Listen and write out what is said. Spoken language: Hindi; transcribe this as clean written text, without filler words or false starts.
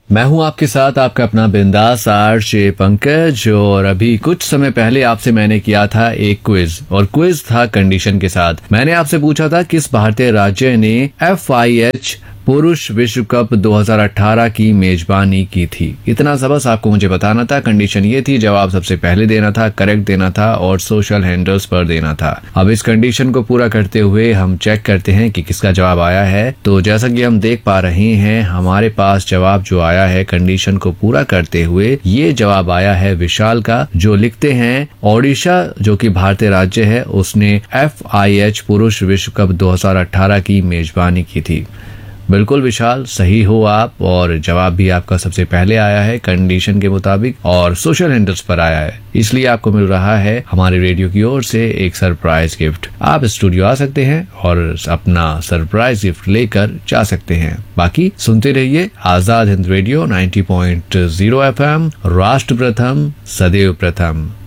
मैं हूं आपके साथ आपका अपना बिंदास आरजे पंकज। और अभी कुछ समय पहले आपसे मैंने किया था एक क्विज, और क्विज था कंडीशन के साथ। मैंने आपसे पूछा था किस भारतीय राज्य ने FIH पुरुष विश्व कप 2018 की मेजबानी की थी। इतना सा बस आपको मुझे बताना था। कंडीशन ये थी, जवाब सबसे पहले देना था, करेक्ट देना था और सोशल हैंडल्स पर देना था। अब इस कंडीशन को पूरा करते हुए हम चेक करते हैं कि किसका जवाब आया है। तो जैसा कि हम देख पा रहे हैं, हमारे पास जवाब जो आया है कंडीशन को पूरा करते हुए, ये जवाब आया है विशाल का, जो लिखते हैं ओडिशा जो कि भारतीय राज्य है, उसने FIH पुरुष विश्व कप 2018 की मेजबानी की थी। बिल्कुल विशाल, सही हो आप, और जवाब भी आपका सबसे पहले आया है कंडीशन के मुताबिक और सोशल हैंडल्स पर आया है। इसलिए आपको मिल रहा है हमारे रेडियो की ओर से एक सरप्राइज गिफ्ट। आप स्टूडियो आ सकते हैं और अपना सरप्राइज गिफ्ट लेकर जा सकते हैं। बाकी सुनते रहिए आजाद हिंद रेडियो 90.0 FM, राष्ट्र प्रथम सदैव प्रथम।